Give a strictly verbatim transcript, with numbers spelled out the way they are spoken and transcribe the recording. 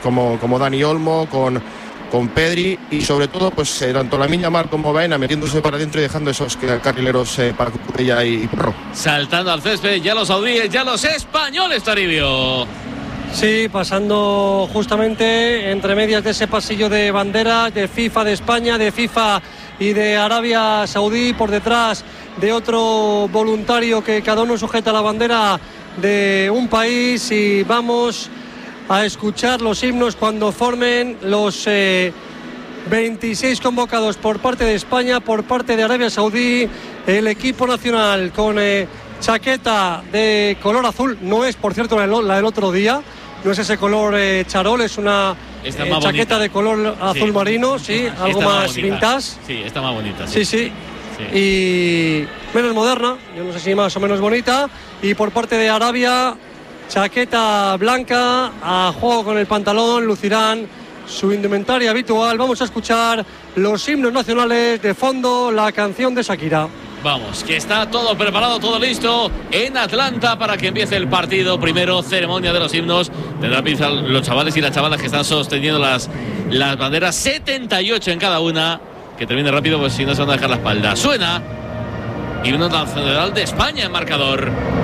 como, como Dani Olmo, con, con Pedri y sobre todo pues eh, tanto Lamine Yamal como Baena metiéndose para adentro y dejando esos carrileros eh, para Cucurella y Porro. Saltando al césped, ya los saudíes, ya los españoles, Toribio. Sí, pasando justamente entre medias de ese pasillo de banderas de FIFA de España, de FIFA y de Arabia Saudí, por detrás de otro voluntario que cada uno sujeta la bandera de un país, y vamos a escuchar los himnos cuando formen los eh, veintiséis convocados por parte de España, por parte de Arabia Saudí, el equipo nacional con eh, chaqueta de color azul, no es por cierto la del otro día, no es ese color eh, charol, es una eh, chaqueta bonita. de color azul sí. marino, sí, algo más, más vintage. Sí, está más bonita. Sí, sí, sí. sí. Y menos moderna, yo no sé si más o menos bonita. Y por parte de Arabia, chaqueta blanca, a juego con el pantalón, lucirán su indumentaria habitual. Vamos a escuchar los himnos nacionales, de fondo la canción de Shakira. Vamos, que está todo preparado, todo listo en Atlanta para que empiece el partido. Primero, ceremonia de los himnos. Tendrán pinza los chavales y las chavalas que están sosteniendo las, las banderas, setenta y ocho en cada una. Que termine rápido, pues si no se van a dejar la espalda. Suena himno nacional de España en marcador.